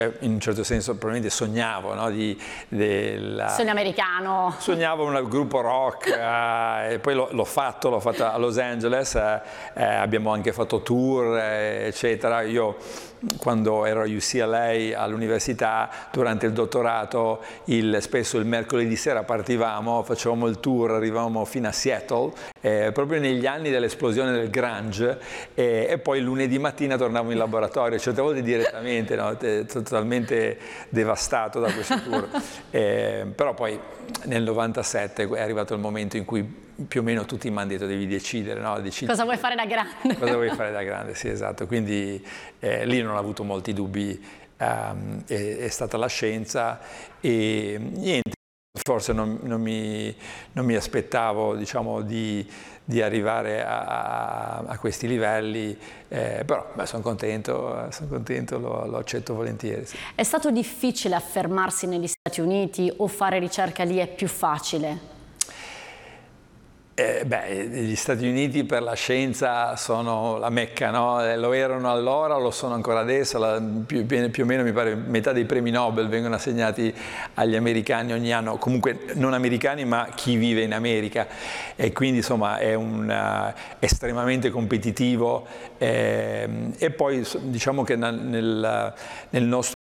in un certo senso probabilmente sognavo, no? Sogno americano. Sognavo un gruppo rock e poi l'ho fatto a Los Angeles, abbiamo anche fatto tour, eccetera. Io quando ero a UCLA all'università, durante il dottorato, spesso il mercoledì sera partivamo, facevamo il tour, arrivavamo fino a Seattle, proprio negli anni dell'esplosione del grunge, e poi il lunedì mattina tornavo in laboratorio, certe volte direttamente, no? Totalmente devastato da questo tour. Però poi nel 97 è arrivato il momento in cui più o meno tutti mi hanno detto devi decidere, no? Cosa vuoi fare da grande? Cosa vuoi fare da grande, sì, esatto. Quindi lì non ho avuto molti dubbi, è stata la scienza e niente, forse non mi aspettavo, diciamo, di arrivare a questi livelli, però sono contento, lo accetto volentieri. Sì. È stato difficile affermarsi negli Stati Uniti o fare ricerca lì è più facile? Gli Stati Uniti per la scienza sono la Mecca, no? Lo erano allora, lo sono ancora adesso, più o meno mi pare metà dei premi Nobel vengono assegnati agli americani ogni anno, comunque non americani ma chi vive in America, e quindi insomma è estremamente competitivo, e poi diciamo che nel nostro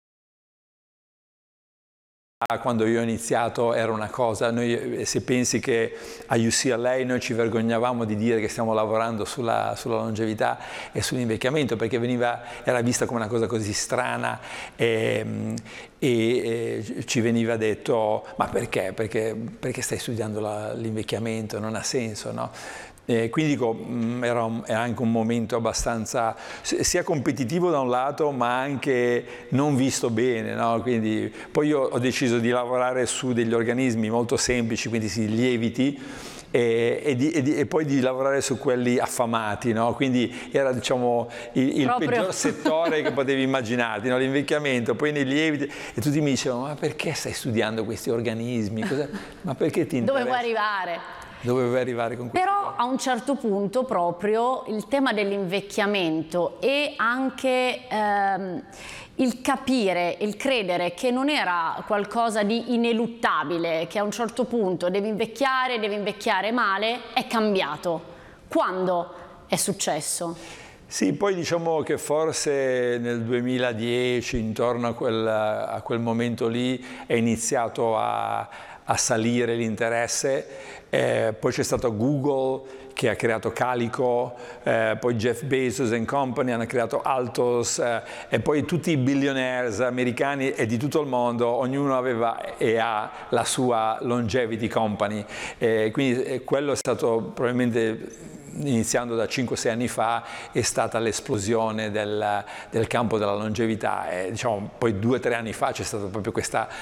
quando io ho iniziato era una cosa, noi, se pensi che a UCLA noi ci vergognavamo di dire che stiamo lavorando sulla longevità e sull'invecchiamento, perché era vista come una cosa così strana, e ci veniva detto ma perché? Perché stai studiando l'invecchiamento? Non ha senso, no? Quindi dico, era anche un momento abbastanza sia competitivo da un lato ma anche non visto bene, no? Quindi poi io ho deciso di lavorare su degli organismi molto semplici, quindi sì, lieviti, e poi di lavorare su quelli affamati, no? Quindi era, diciamo, il peggior settore che potevi immaginarti, no? L'invecchiamento, poi nei lieviti, e tutti mi dicevano ma perché stai studiando questi organismi? Ma perché ti interessa? Dove vuoi arrivare? Dove vuoi arrivare con questo? Però a un certo punto proprio il tema dell'invecchiamento e anche il capire, il credere che non era qualcosa di ineluttabile, che a un certo punto devi invecchiare male, è cambiato. Quando è successo? Sì, poi diciamo che forse nel 2010, intorno a quel momento lì, è iniziato a salire l'interesse, poi c'è stato Google che ha creato Calico, poi Jeff Bezos and Company hanno creato Altos, e poi tutti i billionaires americani e di tutto il mondo, ognuno aveva e ha la sua longevity company, quindi quello è stato probabilmente, iniziando da 5-6 anni fa, è stata l'esplosione del campo della longevità, e diciamo poi 2-3 anni fa c'è stata proprio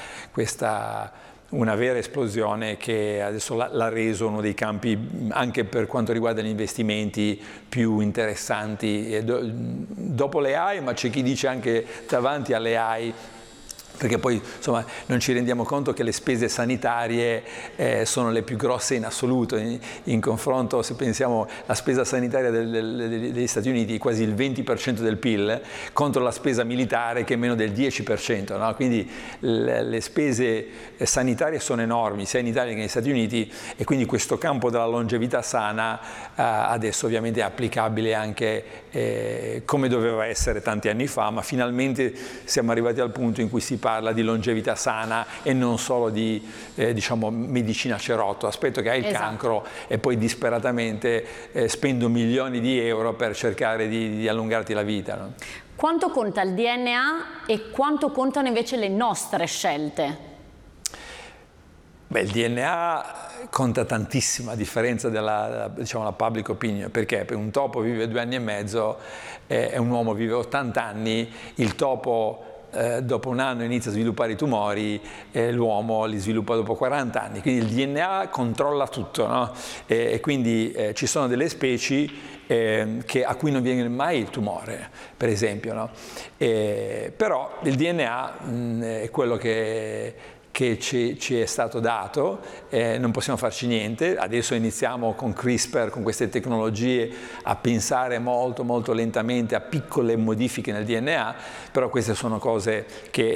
una vera esplosione che adesso l'ha reso uno dei campi, anche per quanto riguarda gli investimenti, più interessanti dopo le AI, ma c'è chi dice anche davanti alle AI, perché poi insomma non ci rendiamo conto che le spese sanitarie sono le più grosse in assoluto, in confronto, se pensiamo alla spesa sanitaria degli Stati Uniti è quasi il 20% del PIL, contro la spesa militare che è meno del 10%, no? Quindi le spese sanitarie sono enormi sia in Italia che negli Stati Uniti, e quindi questo campo della longevità sana adesso ovviamente è applicabile anche come doveva essere tanti anni fa, ma finalmente siamo arrivati al punto in cui si parla di longevità sana e non solo di diciamo medicina cerotto. Aspetto che hai il cancro e poi disperatamente spendo milioni di euro per cercare di allungarti la vita, no? Quanto conta il DNA e quanto contano invece le nostre scelte? Beh, il DNA conta tantissimo a differenza della, diciamo, la public opinion, perché un topo vive 2 anni e mezzo e un uomo vive 80 anni, il topo dopo un anno inizia a sviluppare i tumori, l'uomo li sviluppa dopo 40 anni, quindi il DNA controlla tutto, no? E quindi ci sono delle specie a cui non viene mai il tumore, per esempio, no? Però il DNA è quello che ci è stato dato, non possiamo farci niente. Adesso iniziamo con CRISPR, con queste tecnologie, a pensare molto molto lentamente a piccole modifiche nel DNA, però queste sono cose che